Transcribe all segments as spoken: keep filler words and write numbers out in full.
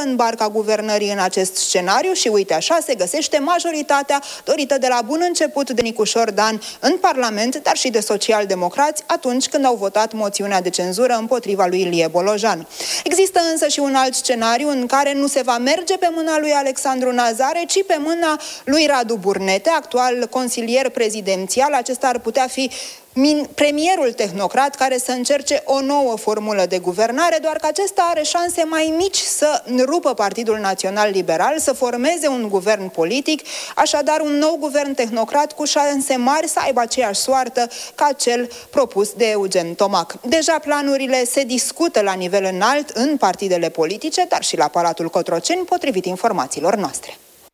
în barca guvernării în acest scenariu și uite așa se găsește majoritatea dorită de la bun început de Nicușor Dan în Parlament, dar și de socialdemocrați atunci când au votat moțiunea de cenzură împotriva lui Ilie Bolojan. Există însă și un alt scenariu în care nu se va merge pe mâna lui Alexandru Nazare, ci pe mâna lui Radu Burnete, actual consilier prezidențial. Acesta ar putea fi premierul tehnocrat care să încerce o nouă formulă de guvernare, doar că acesta are șanse mai mici să rupă Partidul Național Liberal, să formeze un guvern politic, așadar un nou guvern tehnocrat cu șanse mari să aibă aceeași soartă ca cel propus de Eugen Tomac. Deja planurile se discută la nivel înalt în partidele politice, dar și la Palatul Cotroceni, potrivit informațiilor noastre.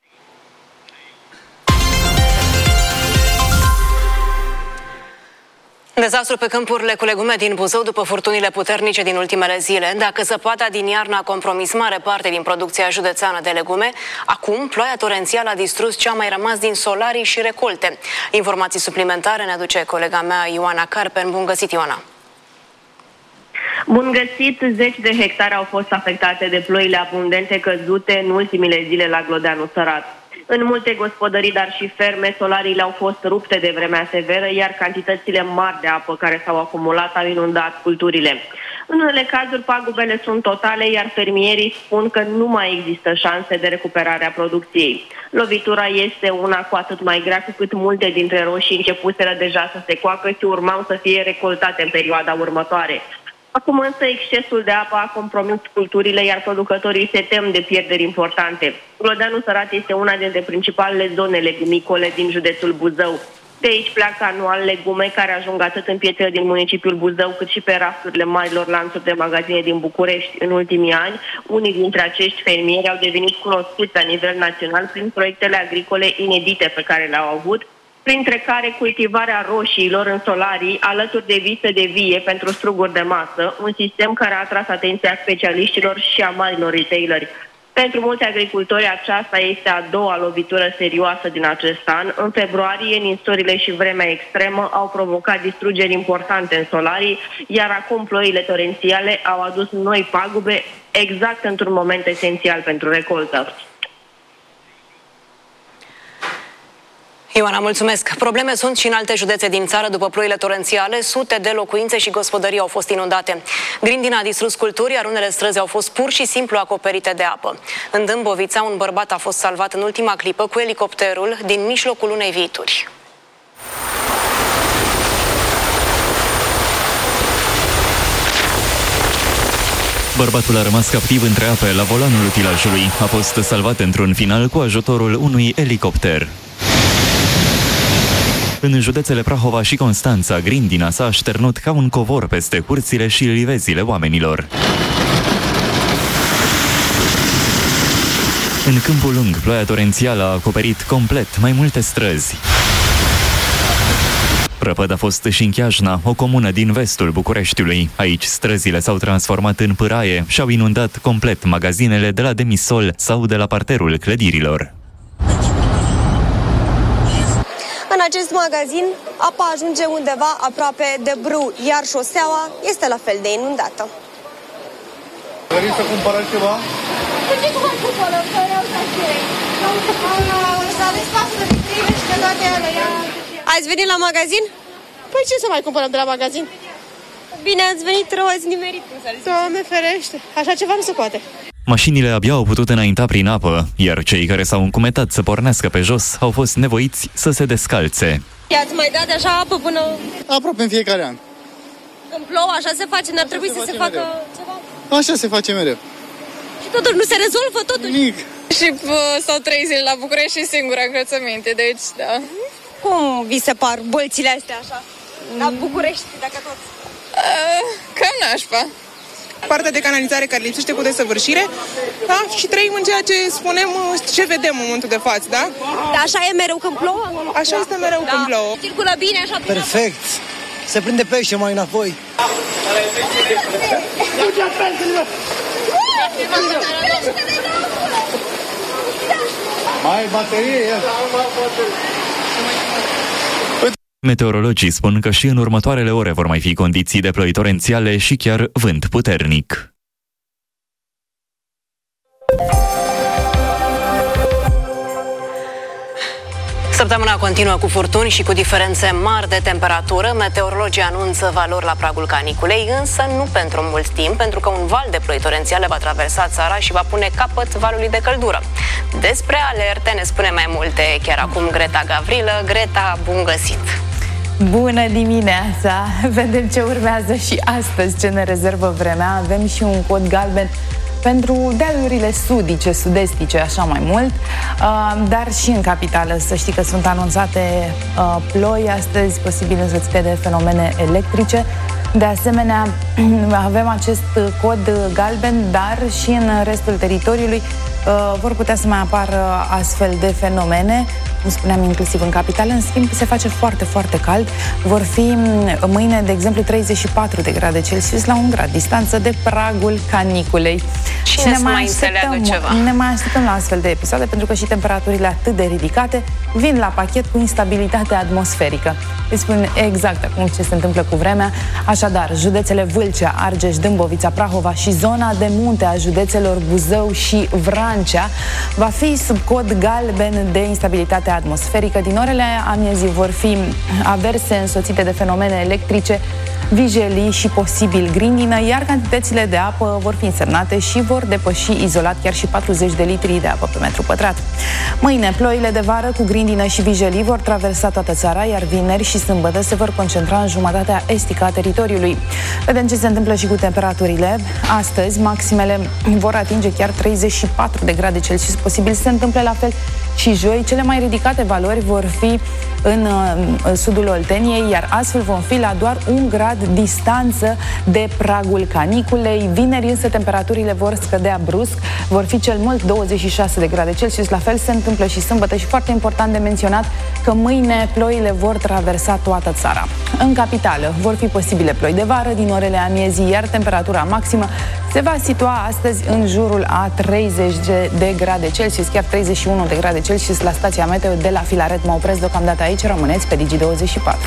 Dezastru pe câmpurile cu legume din Buzău după furtunile puternice din ultimele zile. Dacă zăpada din iarnă a compromis mare parte din producția județeană de legume, acum ploaia torențială a distrus ce a mai rămas din solarii și recolte. Informații suplimentare ne aduce colega mea Ioana Carpen. Bun găsit, Ioana! Bun găsit! Zeci de hectare au fost afectate de ploile abundente căzute în ultimile zile la Glodeanu Sărat. În multe gospodării, dar și ferme, solariile au fost rupte de vremea severă, iar cantitățile mari de apă care s-au acumulat au inundat culturile. În unele cazuri, pagubele sunt totale, iar fermierii spun că nu mai există șanse de recuperare a producției. Lovitura este una cu atât mai grea cu cât multe dintre roșii începuseră deja să se coacă și urmau să fie recoltate în perioada următoare. Acum însă excesul de apă a compromis culturile, iar producătorii se tem de pierderi importante. Glodeanu Sărat este una dintre principalele zone legumicole din județul Buzău. De aici pleacă anual legume care ajung atât în piețele din municipiul Buzău, cât și pe rafturile marilor lanțuri de magazine din București. În ultimii ani, unii dintre acești fermieri au devenit cunoscuți la nivel național prin proiectele agricole inedite pe care le-au avut, printre care cultivarea roșiilor în solarii, alături de vise de vie pentru struguri de masă, un sistem care a atras atenția specialiștilor și a marilor retaileri. Pentru mulți agricultori, aceasta este a doua lovitură serioasă din acest an. În februarie, ninsorile și vremea extremă au provocat distrugeri importante în solarii, iar acum ploile torențiale au adus noi pagube exact într-un moment esențial pentru recoltă. Ioana, mulțumesc. Probleme sunt și în alte județe din țară după ploile torențiale. Sute de locuințe și gospodării au fost inundate. Grindina a distrus culturi, iar unele străzi au fost pur și simplu acoperite de apă. În Dâmbovița, un bărbat a fost salvat în ultima clipă cu elicopterul din mijlocul unei viituri. Bărbatul a rămas captiv între ape la volanul utilajului. A fost salvat într-un final cu ajutorul unui elicopter. În județele Prahova și Constanța, grindina s-a așternut ca un covor peste curțile și livezile oamenilor. În Câmpul Lung, ploaia torențială a acoperit complet mai multe străzi. Prăpăd a fost și în Chiajna, o comună din vestul Bucureștiului. Aici străzile s-au transformat în pâraie și au inundat complet magazinele de la demisol sau de la parterul clădirilor. În acest magazin, apa ajunge undeva aproape de brâu, iar șoseaua este la fel de inundată. Vreți să cumpărați ceva? Ați venit la magazin? Păi ce să mai cumpărăm de la magazin? Bine ați venit, rău ați nimerit. Doamne ferește, așa ceva nu se poate. Mașinile abia au putut înainta prin apă, iar cei care s-au încumetat să pornească pe jos au fost nevoiți să se descalțe. I-ați mai dat așa apă până... Aproape în fiecare an. Când plouă, așa se face, n-ar trebui să se, se facă mereu. Ceva? Așa se face mereu. Și totuși nu se rezolvă totuși? Nimic. Și stau trei zile la București și singura încălțăminte, deci da. Cum vi se par bălțile astea așa? La București, dacă tot? Uh, cam nașpa. Partea de canalizare care lipsește cu desăvârșire, da? Și trăim în ceea ce spunem, ce vedem în momentul de față, da? Da, așa e mereu când plouă? Așa este mereu da. Când plouă. Circulă bine așa? Perfect! Se prinde pește mai înapoi. Mai baterie? Meteorologii spun că și în următoarele ore vor mai fi condiții de ploi torențiale și chiar vânt puternic. Săptămâna continuă cu furtuni și cu diferențe mari de temperatură. Meteorologii anunță valori la pragul caniculei, însă nu pentru mult timp, pentru că un val de ploi torențiale va traversa țara și va pune capăt valului de căldură. Despre alerte ne spune mai multe chiar acum Greta Gavrilă. Greta, bun găsit! Bună dimineața! Vedem ce urmează și astăzi, ce ne rezervă vremea. Avem și un cod galben pentru dealurile sudice, sud-estice, așa mai mult, dar și în capitală. Să știi că sunt anunțate ploi astăzi, posibil însoțite de fenomene electrice. De asemenea, avem acest cod galben, dar și în restul teritoriului vor putea să mai apară astfel de fenomene. Cum spuneam, inclusiv în capitală. În schimb, se face foarte, foarte cald. Vor fi mâine, de exemplu, treizeci și patru de grade Celsius la un grad distanță de pragul caniculei. Și ne mai așteptăm, ceva. ne mai așteptăm la astfel de episoade, pentru că și temperaturile atât de ridicate vin la pachet cu instabilitatea atmosferică. Îi spun exact acum ce se întâmplă cu vremea. Așadar, județele Vâlcea, Argeș, Dâmbovița, Prahova și zona de munte a județelor Buzău și Vrancea va fi sub cod galben de instabilitate atmosferică. Din orele amiezii vor fi averse însoțite de fenomene electrice, vijelii și posibil grindină, iar cantitățile de apă vor fi însemnate și vor depăși izolat chiar și patruzeci de litri de apă pe metru pătrat. Mâine, ploile de vară cu grindină și vijelii vor traversa toată țara, iar vineri și sâmbătă se vor concentra în jumătatea estică a teritoriului. Vedem ce se întâmplă și cu temperaturile. Astăzi, maximele vor atinge chiar treizeci și patru de grade Celsius, posibil să se întâmple la fel și joi. Cele mai ridicate valori vor fi în uh, sudul Olteniei, iar astfel vom fi la doar un grad distanță de pragul caniculei. Vineri însă temperaturile vor scădea brusc, vor fi cel mult douăzeci și șase de grade Celsius, la fel se întâmplă și sâmbătă și foarte important de menționat că mâine ploile vor traversa toată țara. În capitală vor fi posibile ploi de vară din orele amiezii, iar temperatura maximă se va situa astăzi în jurul a treizeci de grade Celsius, chiar treizeci și unu de grade Celsius la stația meteo de la Filaret. Mă opresc deocamdată aici, rămâneți pe Digi douăzeci și patru.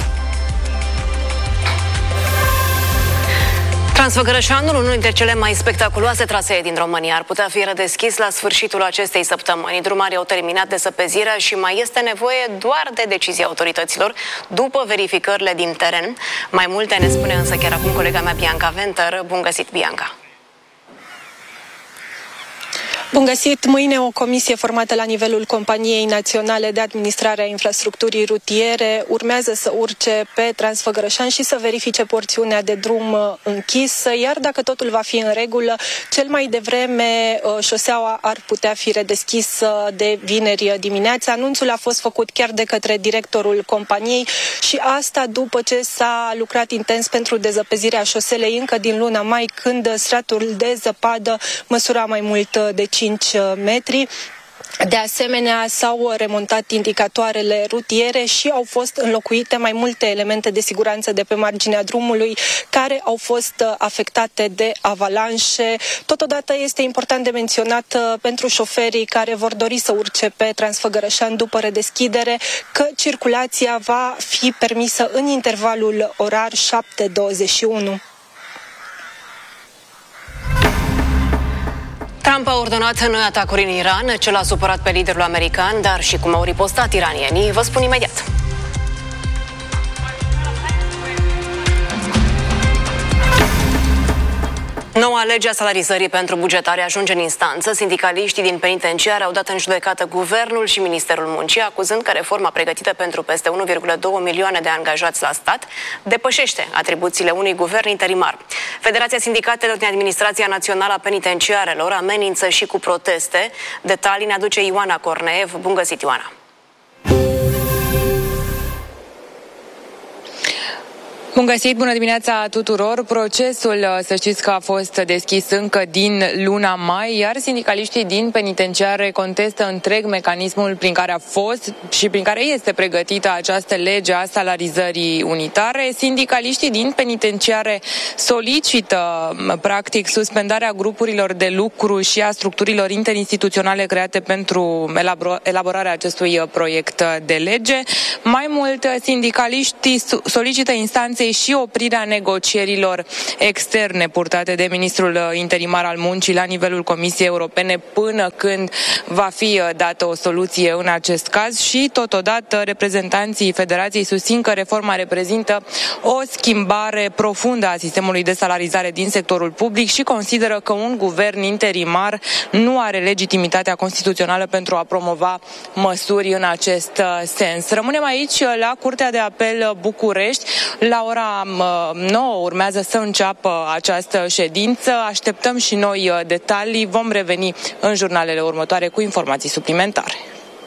Transfăgărășanul, unul dintre cele mai spectaculoase trasee din România, ar putea fi redeschis la sfârșitul acestei săptămâni. Drumarii au terminat desăpezirea și mai este nevoie doar de decizia autorităților după verificările din teren. Mai multe ne spune însă chiar acum colega mea Bianca Venter. Bun găsit, Bianca! Bun găsit! Mâine o comisie formată la nivelul Companiei Naționale de Administrare a Infrastructurii Rutiere urmează să urce pe Transfăgărășan și să verifice porțiunea de drum închisă, iar dacă totul va fi în regulă, cel mai devreme șoseaua ar putea fi redeschisă de vineri dimineața. Anunțul a fost făcut chiar de către directorul companiei și asta după ce s-a lucrat intens pentru dezăpezirea șoselei încă din luna mai, când stratul de zăpadă măsura mai mult de cinci metri. De asemenea, s-au remontat indicatoarele rutiere și au fost înlocuite mai multe elemente de siguranță de pe marginea drumului care au fost afectate de avalanșe. Totodată este important de menționat pentru șoferii care vor dori să urce pe Transfăgărășan după redeschidere că circulația va fi permisă în intervalul orar șapte douăzeci și unu. Trump a ordonat noi atacuri în Iran, ce l-a supărat pe liderul american, dar și cum au ripostat iranienii, vă spun imediat. Noua lege a salarizării pentru bugetari ajunge în instanță. Sindicaliștii din penitenciare au dat în judecată guvernul și Ministerul Muncii, acuzând că reforma pregătită pentru peste unu virgulă doi milioane de angajați la stat depășește atribuțiile unui guvern interimar. Federația Sindicatelor din Administrația Națională a Penitenciarelor amenință și cu proteste. Detalii ne aduce Ioana Corneev. Bun găsit, Ioana! Bun găsit, bună dimineața tuturor! Procesul, să știți că a fost deschis încă din luna mai, iar sindicaliștii din penitenciare contestă întreg mecanismul prin care a fost și prin care este pregătită această lege a salarizării unitare. Sindicaliștii din penitenciare solicită, practic, suspendarea grupurilor de lucru și a structurilor interinstituționale create pentru elaborarea acestui proiect de lege. Mai mult, sindicaliștii solicită instanței ședinței și oprirea negocierilor externe purtate de ministrul interimar al muncii la nivelul Comisiei Europene până când va fi dată o soluție în acest caz și totodată reprezentanții Federației susțin că reforma reprezintă o schimbare profundă a sistemului de salarizare din sectorul public și consideră că un guvern interimar nu are legitimitatea constituțională pentru a promova măsuri în acest sens. Rămânem aici la Curtea de Apel București. La ora nouă urmează să înceapă această ședință. Așteptăm și noi detalii. Vom reveni în jurnalele următoare cu informații suplimentare.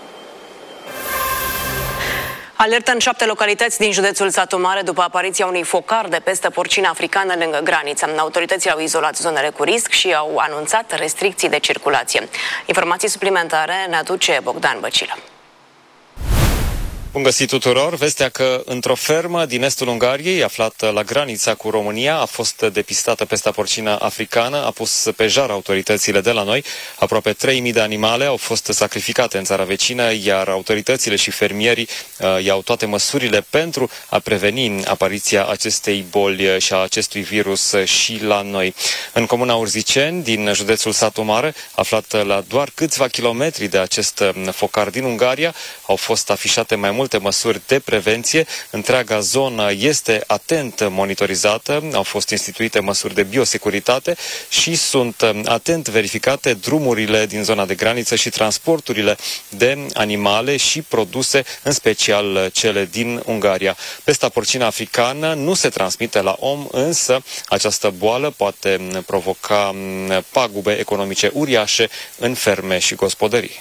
Alertă în șapte localități din județul Satu Mare după apariția unui focar de pestă porcină africană lângă graniță. Autoritățile au izolat zonele cu risc și au anunțat restricții de circulație. Informații suplimentare ne aduce Bogdan Băcilă. Bun găsit tuturor! Vestea că într-o fermă din estul Ungariei, aflată la granița cu România, a fost depistată pesta porcină africană, a pus pe jar autoritățile de la noi. Aproape trei mii de animale au fost sacrificate în țara vecină, iar autoritățile și fermierii uh, iau toate măsurile pentru a preveni apariția acestei boli și a acestui virus și la noi. În comuna Urziceni, din județul Satu Mare, aflat la doar câțiva kilometri de acest focar din Ungaria, au fost afișate mai multe măsuri de prevenție. Întreaga zonă este atent monitorizată, au fost instituite măsuri de biosecuritate și sunt atent verificate drumurile din zona de graniță și transporturile de animale și produse, în special cele din Ungaria. Pesta porcină africană nu se transmite la om, însă această boală poate provoca pagube economice uriașe în ferme și gospodării.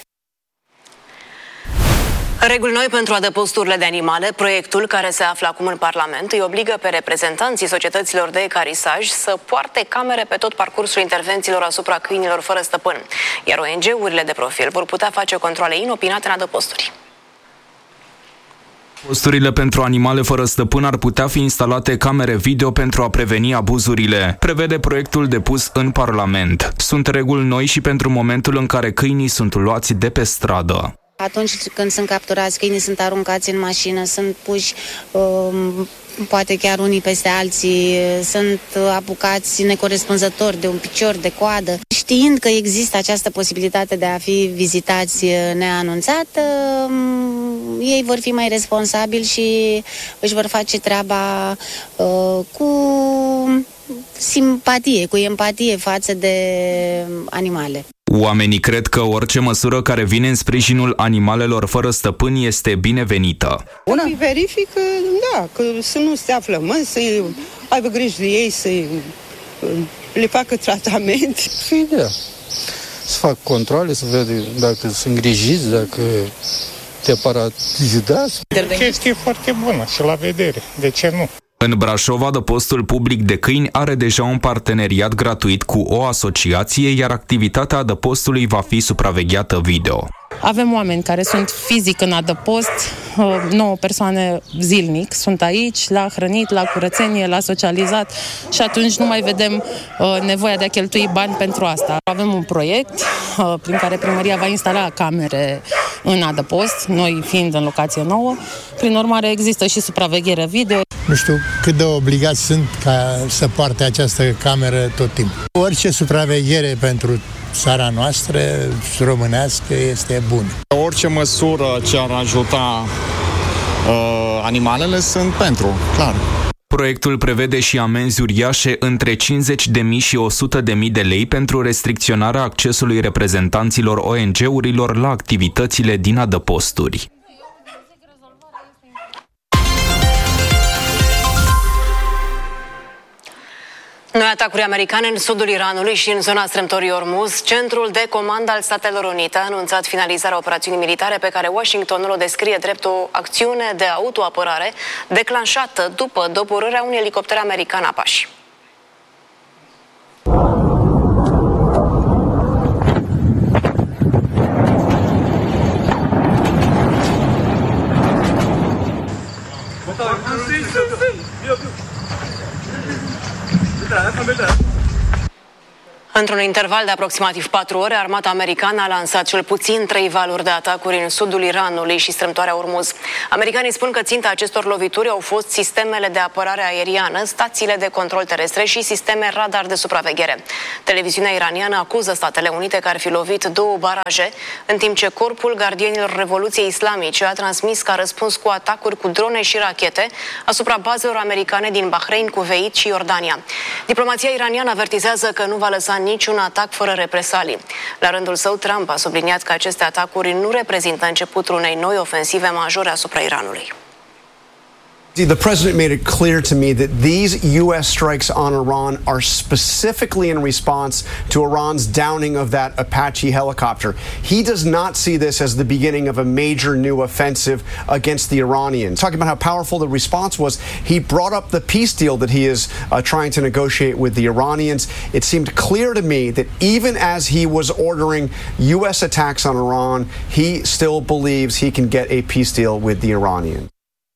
Reguli noi pentru adăposturile de animale. Proiectul, care se află acum în Parlament, îi obligă pe reprezentanții societăților de ecarisaj să poarte camere pe tot parcursul intervențiilor asupra câinilor fără stăpân. Iar O N G-urile de profil vor putea face controale inopinate în adăposturi. Posturile pentru animale fără stăpân ar putea fi instalate camere video pentru a preveni abuzurile, prevede proiectul depus în Parlament. Sunt reguli noi și pentru momentul în care câinii sunt luați de pe stradă. Atunci când sunt capturați, câinii sunt aruncați în mașină, sunt puși, um, poate chiar unii peste alții, sunt apucați necorespunzători de un picior, de coadă. Știind că există această posibilitate de a fi vizitați neanunțat, um, ei vor fi mai responsabili și își vor face treaba uh, cu simpatie, cu empatie față de animale. Oamenii cred că orice măsură care vine în sprijinul animalelor fără stăpân este binevenită. Una verifică, da, că să nu se află mâini, să aibă grijă de ei, să le facă tratament. Și ideea. Să fac controle, să vede dacă sunt îngrijiți, dacă te aparatizați. Chestie foarte bună și la vedere, de ce nu? În Brașov, adăpostul public de câini are deja un parteneriat gratuit cu o asociație, iar activitatea adăpostului va fi supravegheată video. Avem oameni care sunt fizic în adăpost, nouă persoane zilnic sunt aici, la hrănit, la curățenie, la socializat și atunci nu mai vedem nevoia de a cheltui bani pentru asta. Avem un proiect prin care primăria va instala camere în adăpost, noi fiind în locație nouă, prin urmare există și supraveghere video. Nu știu cât de obligați sunt ca să poarte această cameră tot timpul. Orice supraveghere pentru țara noastră românească este bună. Orice măsură ce ar ajuta uh, animalele sunt pentru, clar. Proiectul prevede și amenzi uriașe între cincizeci de mii și o sută de mii de lei pentru restricționarea accesului reprezentanților O N G-urilor la activitățile din adăposturi. Noi atacuri americane în sudul Iranului și în zona strâmtorii Ormuz, centrul de comandă al Statelor Unite a anunțat finalizarea operațiunii militare pe care Washingtonul o descrie drept o acțiune de autoapărare declanșată după doborârea unui elicopter american Apache. Într-un interval de aproximativ patru ore, armata americană a lansat cel puțin trei valuri de atacuri în sudul Iranului și strâmtoarea Ormuz. Americanii spun că ținta acestor lovituri au fost sistemele de apărare aeriană, stațiile de control terestre și sisteme radar de supraveghere. Televiziunea iraniană acuză Statele Unite că ar fi lovit două baraje, în timp ce Corpul Gardienilor Revoluției Islamice a transmis ca răspuns cu atacuri cu drone și rachete asupra bazelor americane din Bahrain, Kuwait și Iordania. Diplomația iraniană avertizează că nu va lăsa niciun atac fără represalii. La rândul său, Trump a subliniat că aceste atacuri nu reprezintă începutul unei noi ofensive majore asupra Iranului. The president made it clear to me that these U S strikes on Iran are specifically in response to Iran's downing of that Apache helicopter. He does not see this as the beginning of a major new offensive against the Iranians. Talking about how powerful the response was, he brought up the peace deal that he is uh, trying to negotiate with the Iranians. It seemed clear to me that even as he was ordering U S attacks on Iran, he still believes he can get a peace deal with the Iranians.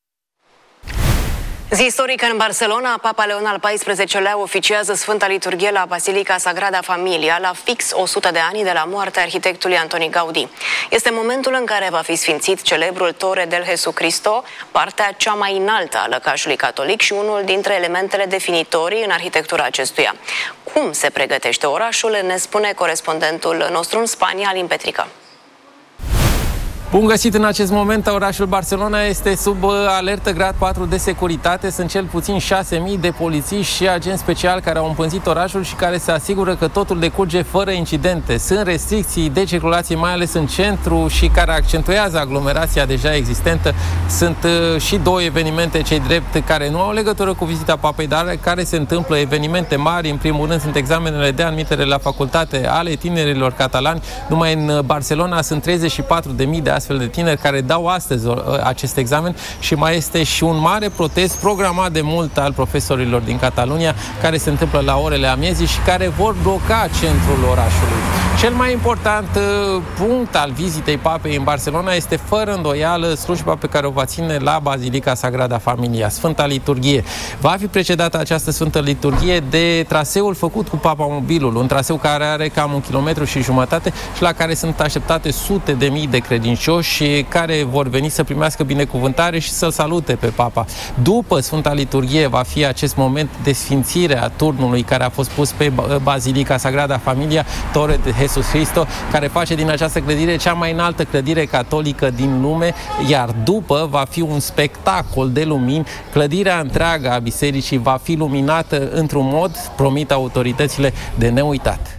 Zi istorică în Barcelona, Papa Leon al paisprezecelea oficiază Sfânta Liturghie la Basilica Sagrada Familia la fix o sută de ani de la moartea arhitectului Antoni Gaudí. Este momentul în care va fi sfințit celebrul Torre del Jesucristo, partea cea mai înaltă a lăcașului catolic și unul dintre elementele definitorii în arhitectura acestuia. Cum se pregătește orașul, ne spune corespondentul nostru în Spania, Alin Petrica. Bun găsit! În acest moment, orașul Barcelona este sub alertă grad patru de securitate. Sunt cel puțin șase mii de polițiști și agenți speciali care au împânzit orașul și care se asigură că totul decurge fără incidente. Sunt restricții de circulație, mai ales în centru, și care accentuează aglomerația deja existentă. Sunt uh, și două evenimente, cei drept, care nu au legătură cu vizita papei, dar care se întâmplă, evenimente mari. În primul rând sunt examenele de admitere la facultate ale tinerilor catalani. Numai în Barcelona sunt treizeci și patru de mii de astfel de tineri care dau astăzi acest examen și mai este și un mare protest programat de mult al profesorilor din Catalunia, care se întâmplă la orele amiezii și care vor bloca centrul orașului. Cel mai important punct al vizitei papei în Barcelona este fără îndoială slujba pe care o va ține la Basilica Sagrada Familia, Sfânta Liturghie. Va fi precedată această Sfântă Liturghie de traseul făcut cu Papa Mobilul, un traseu care are cam un kilometru și jumătate și la care sunt așteptate sute de mii de credincioși și care vor veni să primească binecuvântare și să-l salute pe Papa. După Sfânta Liturghie va fi acest moment de sfințire a turnului care a fost pus pe Basilica Sagrada Familia, Torre de Jesucristo, care face din această clădire cea mai înaltă clădire catolică din lume, iar după va fi un spectacol de lumini. Clădirea întreagă a bisericii va fi luminată într-un mod, promit autoritățile, de neuitat.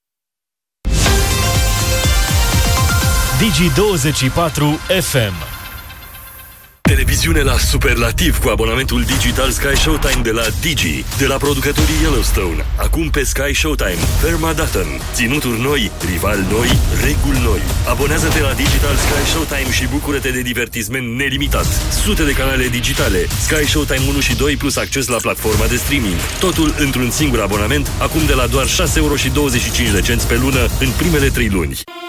Digi douăzeci și patru F M. Televiziune la superlativ cu abonamentul digital Sky Showtime de la Digi, de la producătorii Yellowstone. Acum pe Sky Showtime, Permandatton, ținuturi noi, rivali noi, reguli noi. Abonează-te la Digital Sky Showtime și bucură-te de divertisment nelimitat. Sute de canale digitale, Sky Showtime unu și doi plus acces la platforma de streaming. Totul într-un singur abonament, acum de la doar șase euro și douăzeci și cinci de cenți pe lună în primele trei luni.